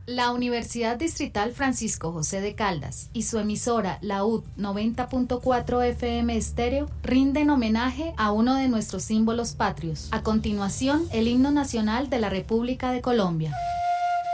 La Universidad Distrital Francisco José de Caldas y su emisora, la UD 90.4 FM Estéreo, rinden homenaje a uno de nuestros símbolos patrios. A continuación, el himno nacional de la República de Colombia.